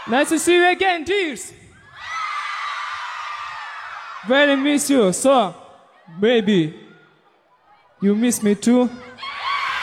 Nice to see you again, Jeeves. Very miss you. So, baby, you miss me too?